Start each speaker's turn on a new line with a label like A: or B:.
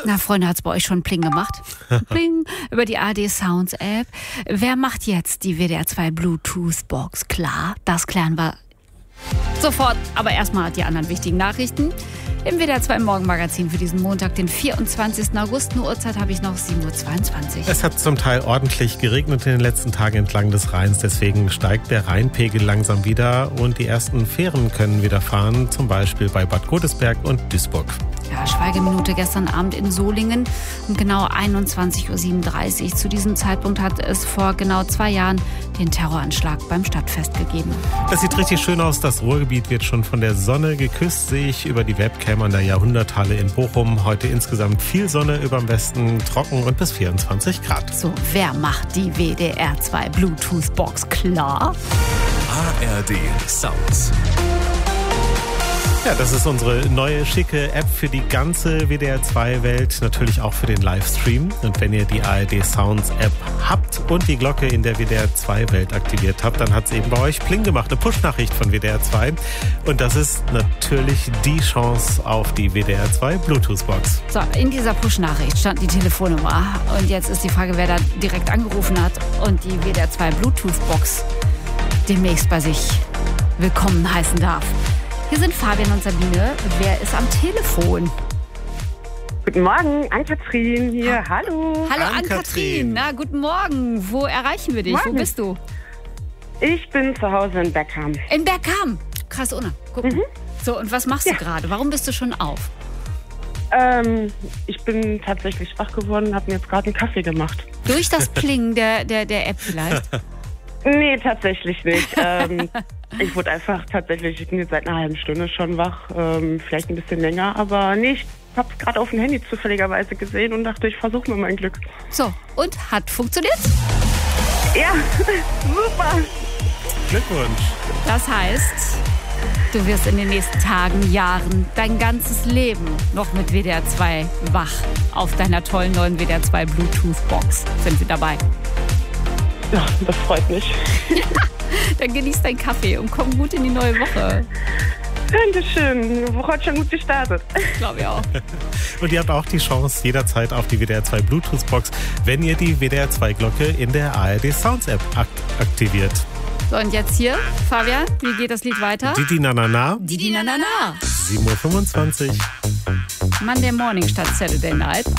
A: Na, Freunde, hat's bei euch schon Pling gemacht? Pling über die ARD Sounds App. Wer macht jetzt die WDR 2 Bluetooth Box klar? Das klären wir sofort. Aber erstmal die anderen wichtigen Nachrichten. Im WDR 2 Morgenmagazin für diesen Montag, den 24. August. Eine Uhrzeit habe ich noch 7.22 Uhr.
B: Es hat zum Teil ordentlich geregnet in den letzten Tagen entlang des Rheins. Deswegen steigt der Rheinpegel langsam wieder und die ersten Fähren können wieder fahren. Zum Beispiel bei Bad Godesberg und Duisburg.
A: Ja, Schweigeminute gestern Abend in Solingen um genau 21.37 Uhr. Zu diesem Zeitpunkt hat es vor genau 2 Jahren den Terroranschlag beim Stadtfest gegeben.
B: Das sieht richtig schön aus. Das Ruhrgebiet wird schon von der Sonne geküsst, sehe ich über die Webcam an der Jahrhunderthalle in Bochum. Heute insgesamt viel Sonne über dem Westen, trocken und bis 24 Grad.
A: So, wer macht die WDR 2 Bluetooth Box klar?
C: ARD Sounds.
B: Ja, das ist unsere neue schicke App für die ganze WDR 2 Welt, natürlich auch für den Livestream. Und wenn ihr die ARD Sounds App habt und die Glocke in der WDR 2 Welt aktiviert habt, dann hat es eben bei euch Pling gemacht, eine Push-Nachricht von WDR 2. Und das ist natürlich die Chance auf die WDR 2 Bluetooth-Box.
A: So, in dieser Push-Nachricht stand die Telefonnummer. Und jetzt ist die Frage, wer da direkt angerufen hat und die WDR 2 Bluetooth-Box demnächst bei sich willkommen heißen darf. Hier sind Fabian und Sabine. Wer ist am Telefon?
D: Guten Morgen, Ann-Kathrin hier. Hallo.
A: Hallo Ann-Kathrin. Na, guten Morgen. Wo erreichen wir dich?
D: Morgen.
A: Wo bist du?
D: Ich bin zu Hause in Beckham.
A: In Bergkamp. Krass, Unna. Guck mal. So, und was machst du gerade? Warum bist du schon auf?
D: Ich bin tatsächlich wach geworden und habe mir jetzt gerade einen Kaffee gemacht.
A: Durch das Plingen der App vielleicht?
D: Nee, tatsächlich nicht. Ich wurde einfach tatsächlich, ich bin jetzt seit einer halben Stunde schon wach, vielleicht ein bisschen länger, aber nee, ich habe es gerade auf dem Handy zufälligerweise gesehen und dachte, ich versuche mal mein Glück.
A: So, und hat funktioniert?
D: Ja, super.
B: Glückwunsch.
A: Das heißt, du wirst in den nächsten Tagen, Jahren, dein ganzes Leben noch mit WDR 2 wach. Auf deiner tollen neuen WDR 2 Bluetooth-Box sind wir dabei.
D: Ja, das freut mich.
A: Dann genieß deinen Kaffee und komm gut in die neue Woche.
D: Dankeschön. Die Woche hat schon gut gestartet.
A: Glaube ich auch.
B: Und ihr habt auch die Chance jederzeit auf die WDR 2 Bluetooth-Box, wenn ihr die WDR 2 Glocke in der ARD Sounds App aktiviert.
A: So, und jetzt hier, Fabian, wie geht das Lied weiter?
B: Didi na na na.
A: Didi na na na.
B: 7.25 Uhr.
A: Monday Morning statt Saturday Night.